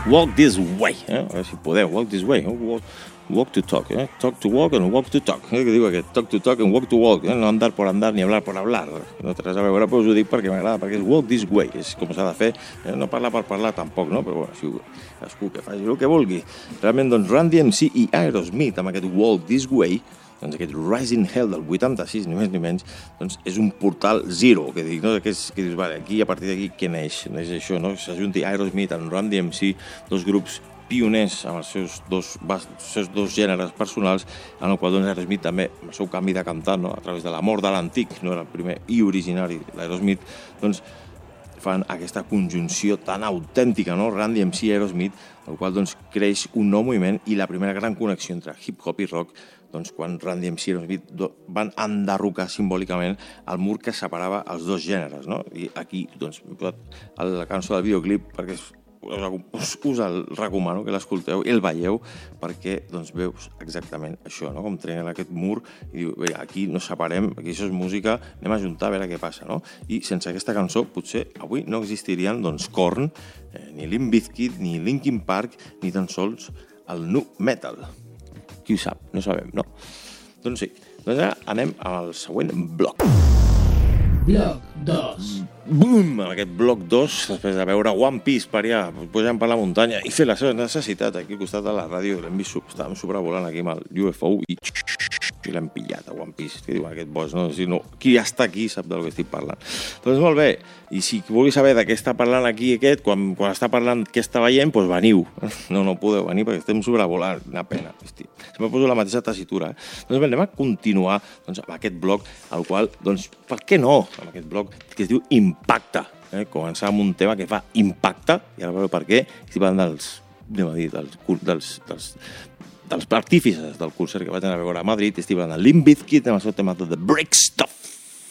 Walk This Way, a veure si podeu, Walk This Way, walk to talk, talk to walk and walk to talk, que diu aquest, talk to talk and walk to walk, no andar por andar ni hablar por hablar, no té res a veure, però us ho dic perquè m'agrada, perquè és Walk This Way, és com s'ha de fer, no parlar per parlar tampoc, no? Però bueno, si cadascú que faci el que vulgui. Realment, doncs, Run DMC i Aerosmith amb aquest Walk This Way, doncs aquest Rising Hell del 86, ni més ni menys, doncs és un portal zero, que dic, no? Que dius, vale, aquí, a partir d'aquí, què neix? Neix això, no? S'ajunti Aerosmith amb Run DMC, dos grups pioners amb els seus dos gèneres personals, en el qual doncs, Aerosmith també, amb el seu canvi de cantant, no? A través de l'amor de l'antic, no era el primer i originari l'Aerosmith, doncs fan aquesta conjunció tan autèntica, no? Run DMC i Aerosmith, el qual doncs, creix un nou moviment i la primera gran connexió entre hip-hop i rock, doncs, quan Run DMC i Aerosmith van enderrocar simbòlicament el mur que separava els dos gèneres, no? I aquí doncs, he posat la cançó del videoclip perquè us el recomano que l'escolteu i el veieu perquè doncs, veus exactament això, no? Com trenquen aquest mur i diu, aquí no separem, aquí això és música, anem a juntar a veure què passa, no? I sense aquesta cançó potser avui no existirien doncs, Korn, ni Limp Bizkit, ni Linkin Park, ni tan sols el nu metal. Qui ho sap? No sabem, no? Doncs sí, doncs ara anem al següent bloc. Bloc 2. Bum! En aquest bloc 2, després de veure One Piece per allà, pujant per la muntanya i fer la seva necessitat aquí al costat de la ràdio, l'hem vist, estàvem sobrevolant aquí amb el UFO i l'hem pillat a One Piece, que diuen aquest boss, no? Si no, qui està aquí sap del que estic parlant. Doncs molt bé, i si vulguis saber de què està parlant aquí aquest, quan està parlant què està veient, doncs veniu. No podeu venir perquè estem sobrevolant, una pena. Sempre poso la mateixa tessitura. Doncs bé, anem a continuar amb aquest bloc, al qual, doncs, per què no? Amb aquest bloc que es diu Impacte. Començar amb un tema que fa impacte, i ara veureu per què, estic parlant dels artífices del concert que vaig anar a veure a Madrid, estic parlant de Limp Bizkit amb el seu tema de The Break Stuff.